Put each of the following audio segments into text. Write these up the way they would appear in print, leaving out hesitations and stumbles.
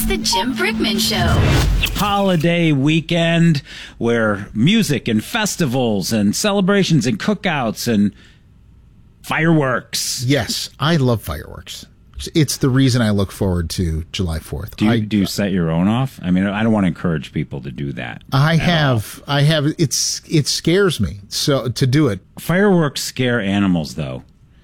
the Jim Brickman Show. Holiday weekend where music and festivals and celebrations and cookouts and fireworks. Yes, I love fireworks. It's the reason I look forward to July 4th. Do you set your own off? I mean, I don't want to encourage people to do that. I have. It scares me so to do it. Fireworks scare animals, though.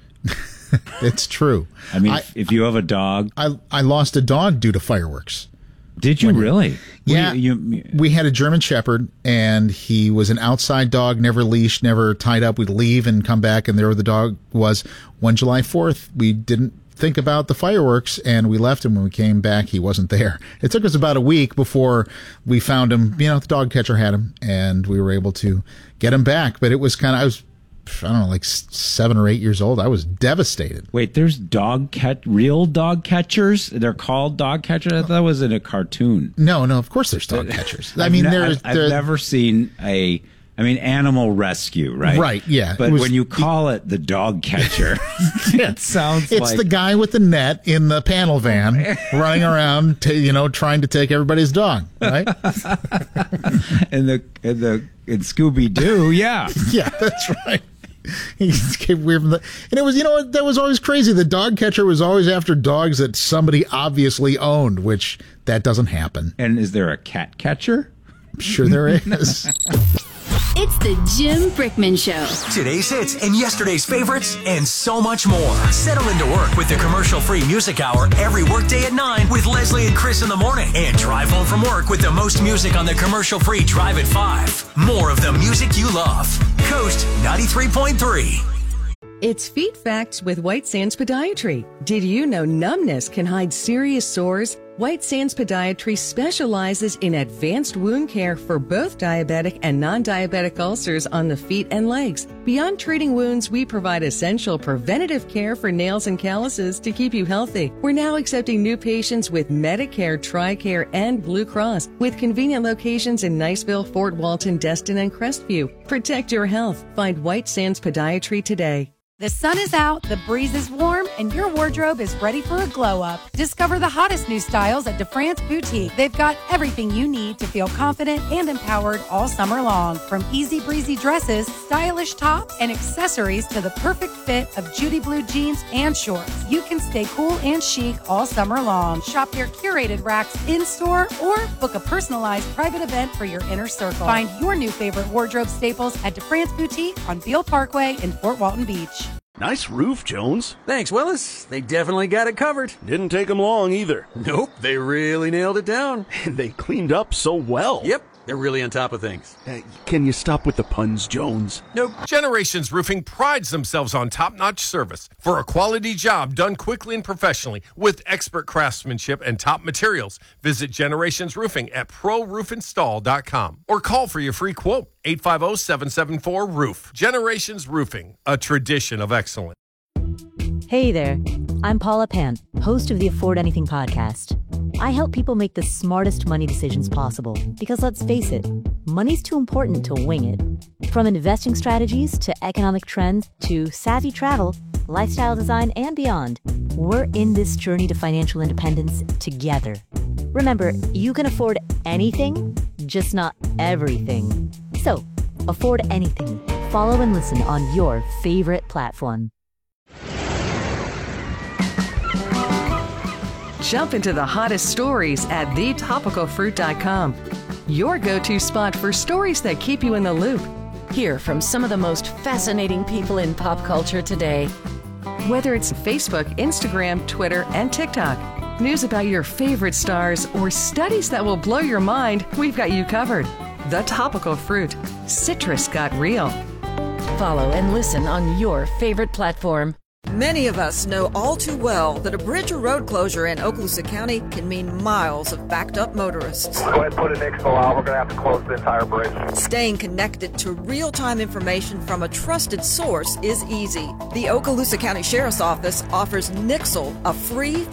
It's true. I mean, if you have a dog. I lost a dog due to fireworks. Did you really? Yeah. We had a German Shepherd, and he was an outside dog, never leashed, never tied up. We'd leave and come back, and there the dog was. One July 4th, we didn't think about the fireworks, and we left him. When we came back, he wasn't there. It took us about a week before we found him. You know, the dog catcher had him, and we were able to get him back. But it was kind of, I don't know, like 7 or 8 years old. I was devastated. Wait, there's real dog catchers? They're called dog catchers? I thought that was in a cartoon. No, of course there's dog catchers. I've never seen animal rescue, right? Right, yeah. But when you call it the dog catcher, it sounds like... It's the guy with the net in the panel van running around, trying to take everybody's dog, right? in Scooby-Doo, yeah. Yeah, that's right. He escaped weird from and it was, that was always crazy. The dog catcher was always after dogs that somebody obviously owned, which that doesn't happen. And is there a cat catcher? I'm sure there is. It's the Jim Brickman Show. Today's hits and yesterday's favorites and so much more. Settle into work with the commercial-free Music Hour every workday at 9 with Leslie and Chris in the morning. And drive home from work with the most music on the commercial-free Drive at 5. More of the music you love. Coast 93.3. It's Feet Facts with White Sands Podiatry. Did you know numbness can hide serious sores? White Sands Podiatry specializes in advanced wound care for both diabetic and non-diabetic ulcers on the feet and legs. Beyond treating wounds, we provide essential preventative care for nails and calluses to keep you healthy. We're now accepting new patients with Medicare, TRICARE, and Blue Cross, with convenient locations in Niceville, Fort Walton, Destin, and Crestview. Protect your health. Find White Sands Podiatry today. The sun is out, the breeze is warm, and your wardrobe is ready for a glow-up. Discover the hottest new styles at DeFrance Boutique. They've got everything you need to feel confident and empowered all summer long. From easy breezy dresses, stylish tops, and accessories to the perfect fit of Judy Blue jeans and shorts. You can stay cool and chic all summer long. Shop their curated racks in-store or book a personalized private event for your inner circle. Find your new favorite wardrobe staples at DeFrance Boutique on Beale Parkway in Fort Walton Beach. Nice roof, Jones. Thanks, Willis. They definitely got it covered. Didn't take them long either. Nope, they really nailed it down. And they cleaned up so well. Yep, they're really on top of things. Can you stop with the puns, Jones? Nope. Generations Roofing prides themselves on top-notch service for a quality job done quickly and professionally with expert craftsmanship and top materials. Visit Generations Roofing at ProRoofInstall.com or call for your free quote, 850-774-ROOF. Generations Roofing, a tradition of excellence. Hey there, I'm Paula Pant, host of the Afford Anything podcast. I help people make the smartest money decisions possible because, let's face it, money's too important to wing it. From investing strategies to economic trends to savvy travel, lifestyle design, and beyond, we're in this journey to financial independence together. Remember, you can afford anything, just not everything. So, afford anything. Follow and listen on your favorite platform. Jump into the hottest stories at thetopicalfruit.com. Your go-to spot for stories that keep you in the loop. Hear from some of the most fascinating people in pop culture today. Whether it's Facebook, Instagram, Twitter, and TikTok, news about your favorite stars, or studies that will blow your mind, we've got you covered. The Topical Fruit. Citrus got real. Follow and listen on your favorite platform. Many of us know all too well that a bridge or road closure in Okaloosa County can mean miles of backed-up motorists. Go ahead and put an expo out. We're going to have to close the entire bridge. Staying connected to real-time information from a trusted source is easy. The Okaloosa County Sheriff's Office offers Nixle, a free